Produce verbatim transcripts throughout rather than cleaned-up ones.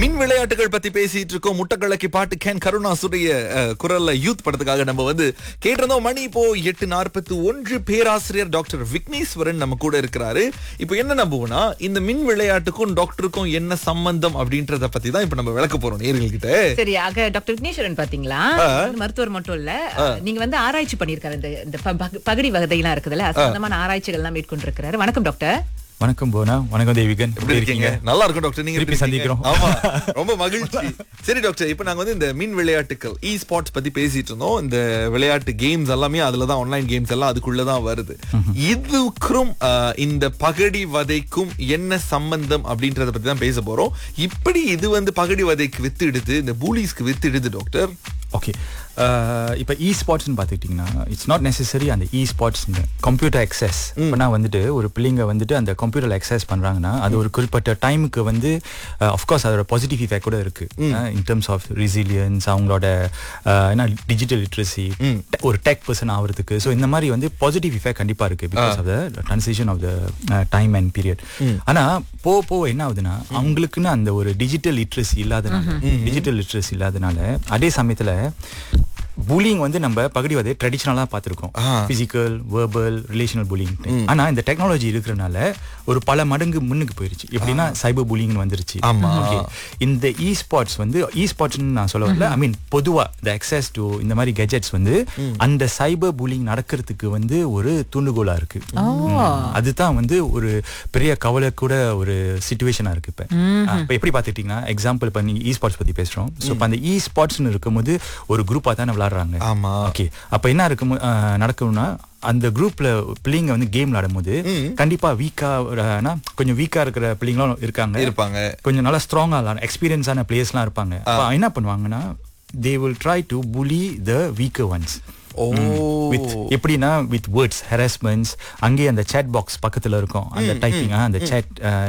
மின் விளையாட்டுகள் பத்தி பேசிட்டு இருக்கோம். முட்டக்கலக்கி பாட்டு கேன் கருணாசுடைய அஹ், குரல்ல யூத் படத்துக்காக நம்ம வந்து கேட்டிருந்தோம். மணி இப்போ எட்டு நாற்பத்தி ஒன்று. பேராசிரியர் டாக்டர் விக்னேஸ்வரன் நம்ம கூட இருக்கிறாரு. இப்போ என்ன நம்புவோம்னா, இந்த மின் விளையாட்டுக்கும் டாக்டருக்கும் என்ன சம்பந்தம் அப்படின்றத பத்தி தான் இப்ப நம்ம விளக்க போறோம் நேயர்கள்கிட்ட. சரி, ஆக டாக்டர் விக்னேஸ்வரன் பாத்தீங்களா, வந்து மருத்துவர் மட்டும் இல்ல, நீங்க வந்து ஆராய்ச்சி பண்ணிருக்காரு. இந்த இந்த ப- பக- பகடி வகையெல்லாம் இருக்குதுல்ல, அது சம்பந்தமான ஆராய்ச்சிகள் எல்லாம் மேற்கொண்டிருக்கிறாரு. வணக்கம் டாக்டர். வணக்கம் போனா. வணக்கம் தேவிகன். எப்படி இருக்கீங்க? நல்லா இருக்கும் டாக்டர். நீங்க திருப்பி எப்படி இருக்கீங்க? சந்திக்கிறோம். ஆமா, ரொம்ப மகிழ்ச்சி. சரி டாக்டர், இப்போ நாங்க வந்து இந்த மின் விளையாட்டுகள் இ ஸ்போர்ட்ஸ் பத்தி பேசிட்டு இருந்தோம். இந்த விளையாட்டு கேம்ஸ் எல்லாமே அதுலதான், ஆன்லைன் கேம்ஸ் எல்லாம் அதுக்குள்ளதான் வருது. இதுக்கும் ஆஹ், இந்த பகடி வதைக்கும் என்ன சம்பந்தம் அப்படின்றத பத்தி தான் பேச போறோம். இப்படி இது வந்து பகடி வதைக்கு வித்துடுது, இந்த பூலிஸ்க்கு வித்துடுது டாக்டர். ஓகே, இப்போ இ ஸ்பாட்ஸ்னு பார்த்துக்கிட்டிங்கன்னா இட்ஸ் நாட் நெசசரி அந்த இ ஸ்பாட்ஸ் கம்ப்யூட்டர் அக்சஸ். இப்போனா வந்துட்டு ஒரு பிள்ளைங்க வந்துட்டு அந்த கம்ப்யூட்டரில் அக்சஸ் பண்ணுறாங்கன்னா அது ஒரு குறிப்பிட்ட டைமுக்கு வந்து அஃப்கோர்ஸ் அதோட பாசிட்டிவ் இஃபெக்ட் கூட இருக்கு இன் டர்ம்ஸ் ஆஃப் ரெசிலியன்ஸ், அவங்களோட அஹ், என்ன டிஜிட்டல் லிட்ரஸி, ஒரு டெக் பர்சன் ஆகிறதுக்கு. ஸோ இந்த மாதிரி வந்து பாசிட்டிவ் இஃபெக்ட் கண்டிப்பாக இருக்கு because of the transition of the time and period. ஆனால் போக போக என்ன ஆகுதுன்னா, அவங்களுக்குன்னு அந்த ஒரு டிஜிட்டல் லிட்ரஸி இல்லாதனால டிஜிட்டல் லிட்ரஸி இல்லாதனால அதே சமயத்தில் புலிங் வந்து நம்ம பகடிவதை ட்ரெடிஷனலா பார்த்திருக்கோம், பிசிக்கல், வெர்பல், ரிலேஷனல் புலிங். ஆனா இந்த டெக்னாலஜி இருக்கிறனால ஒரு பல மடங்கு முன்னுக்கு போயிருச்சு. எப்படின்னா சைபர் புலிங் வந்துருச்சு. ஓகே, இந்த இ ஸ்பாட்ஸ் வந்து இ ஸ்பாட்ஸ் நான் சொல்ல வரல, ஐ மீன் பொதுவா இந்த அக்சஸ் டு இந்த மாதிரி கெஜெட்ஸ் வந்து அந்த சைபர் புலிங் நடக்கிறதுக்கு வந்து ஒரு தூண்டுகோலா இருக்கு. அதுதான் வந்து ஒரு பெரிய கவலை கூட ஒரு சிச்சுவேஷனா இருக்கு. இப்ப இப்ப எப்படி பாத்துட்டீங்கன்னா, எக்ஸாம்பிள் பண்ணி இ ஸ்பாட்ஸ் பத்தி பேசுறோம். சோ இப்ப அந்த இ ஸ்பாட்ஸ்னு இருக்கும்போது ஒரு குரூப்பா தான் விளையாடுறாங்க. ஆமா, ஓகே. அப்ப என்ன இருக்கும் நடக்கும்னா, அந்த குரூப்ல பிள்ளைங்க வந்து கேம் விளையாடும் போது கண்டிப்பா வீக்கா கொஞ்சம் வீக்கா இருக்கிற பிள்ளைங்களும் இருக்காங்க, இருப்பாங்க. கொஞ்சம் நல்லா ஸ்ட்ராங்கா எக்ஸ்பீரியன்ஸான பிளேயர்ஸ் எல்லாம் இருப்பாங்க. அப்ப என்ன பண்ணுவாங்கன்னா, they will try to bully the weaker ones. With எப்படின்னா வித் வேர்ட்ஸ் ஹராஸ்மெண்ட்ஸ். அங்கே அந்த சேட் பாக்ஸ் பக்கத்துல இருக்கும், அந்த டைப்பிங், அந்த சேட்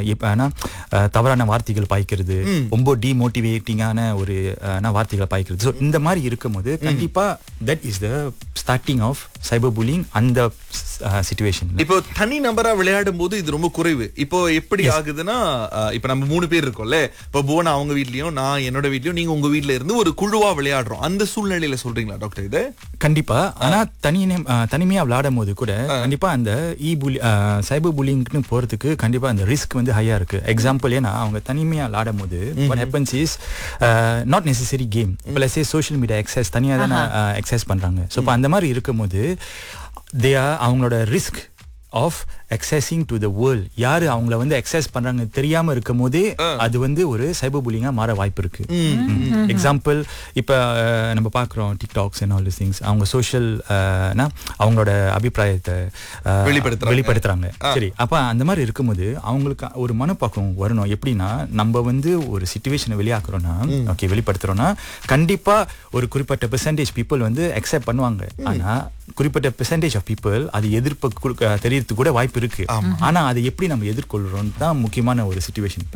தவறான வார்த்தைகள் பாய்க்கிறது, ரொம்ப டிமோட்டிவேட்டிங்கான ஒரு அஹ், வார்த்தைகளை பாய்க்கிறது. ஸோ இந்த மாதிரி இருக்கும்போது கண்டிப்பா that is the starting of cyber bullying அந்த சிச்சுவேஷன். இப்போ தனி நபரா விளையாடும் போது இது ரொம்ப குறைவு. இப்போ எப்படி ஆகுதுன்னா, அஹ், இப்ப நம்ம மூணு பேர் இருக்கோம்ல, இப்போ புவனா அவங்க வீட்லயும் நான் என்னோட வீட்லயும் நீங்க உங்க வீட்ல இருந்து ஒரு குழுவா விளையாடுறோம். அந்த சூழ்நிலையில சொல்றீங்களா டாக்டர் இது? கண்டிப்பா. ஆனா தனியே தனிமையா விளையாடும் போது கூட கண்டிப்பா அந்த இ புலி சைபர் புல்லிங்னு போறதுக்கு கண்டிப்பா அந்த ரிஸ்க் வந்து ஹையா இருக்கு. எக்ஸாம்பிள், ஏன்னா அவங்க தனிமையா விளையாடும் போது what happens is not necessary game. இப்போ let's say social media access தனியா தான் access பண்றாங்க. சோ இப்போ அந்த மாதிரி இருக்கும்போது they are அவங்களோட risk of accessing to the world, யாரு அவங்கள வந்து access பண்றாங்க தெரியாம இருக்கும் போதே அது வந்து ஒரு சைபர் புல்லிங்கா மாற வாய்ப்பு இருக்கு. எக்ஸாம்பிள், இப்ப அஹ், நம்ம பாக்குறோம் TikToks and all these things. அவங்க சோஷியல் அவங்களோட அபிப்பிராயத்தை அஹ், வெளிப்படுத்துறாங்க. வெளிப்படுத்துறாங்க சரி, அப்ப அந்த மாதிரி இருக்கும்போது அவங்களுக்கு ஒரு மனப்பக்குவம் வரணும். எப்படின்னா, நம்ம வந்து ஒரு சிச்சுவேஷனை வெளியாக்குறோம்னா, ஓகே, வெளிப்படுத்துறோம்னா கண்டிப்பா ஒரு குறிப்பிட்ட பெர்சன்டேஜ் பீப்புள் வந்து அக்செப்ட் பண்ணுவாங்க. ஆனா குறிப்பிட்ட பெர்சன்டேஜ் ஆஃப் பீப்புள் அது எதிர்ப்பு கொடுக்க தெரியறதுக்கு கூட வாய்ப்பு இருக்கு. ஆனா அதை எப்படி நம்ம எதிர்கொள்றோம் தான் முக்கியமான ஒரு சிச்சுவேஷன்.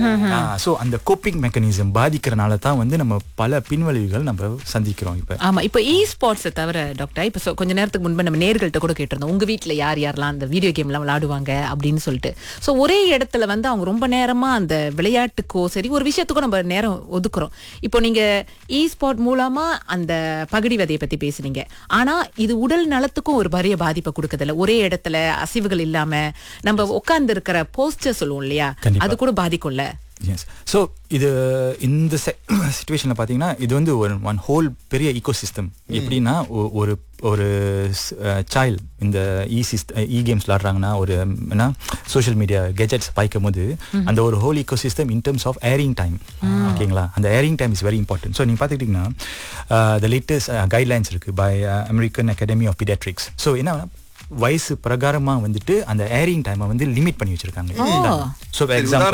சோ அந்த கோப்பிங் மெக்கானிசம் பாதிக்கிறனால தான் வந்து நம்ம பல பின்விளைவுகள் நம்ம சந்திக்கிறோம் இப்ப. ஆமா, இப்ப இ ஸ்போர்ட்ஸ் தவிர டாக்டர், இப்ப சொ- கொஞ்ச நேரத்துக்கு முன்பு நம்ம நேர்கள்ட்ட கூட கேட்டிருந்தோம், உங்க வீட்ல யார் யாரெல்லாம் அந்த வீடியோ கேம் எல்லாம் விளையாடுவாங்க அப்படின்னு சொல்லிட்டு. சோ ஒரே இடத்துல வந்து அவங்க ரொம்ப நேரமா அந்த விளையாட்டுக்கோ சரி ஒரு விஷயத்துக்கோ நம்ம நேரம் ஒதுக்குறோம். இப்போ நீங்க இ ஸ்போர்ட் மூலமா அந்த பகடி வதையை பத்தி பேசுனீங்க. ஆனா இது உடல் நலத்துக்கும் ஒரு பெரிய பாதிப்பை கொடுக்குதுல்ல. ஒரே இடத்துல அசைவுகள் இல்லாம நம்ம உட்கார்ந்து இருக்கிற போஸ்டர் சொல்லுவோம் இல்லையா, அது கூட பாதிக்கும்ல. எஸ். ஸோ இது இந்த சிச்சுவேஷனில் பார்த்தீங்கன்னா இது வந்து ஒரு ஒன் ஹோல் பெரிய ஈகோ சிஸ்டம். எப்படின்னா, ஒ- ஒரு ஒரு சைல்டு இந்த இ சிஸ்ட் இ கேம்ஸ் விளாடுறாங்கன்னா, ஒரு என்ன சோஷியல் மீடியா கெஜெட்ஸ் பாய்க்கும் போது அந்த ஒரு whole ego system in terms of earring time. ஓகேங்களா, அந்த earring time is very important. So நீங்கள் பார்த்துக்கிட்டிங்கன்னா த லேட்டஸ்ட் கைட்லைன்ஸ் இருக்குது by American academy of Pediatrics. So என்ன வயசு பிரகாரமா வந்துட்டு அந்த ஏரிங் டைமை வந்து லிமிட் பண்ணி வச்சிருக்காங்க. So example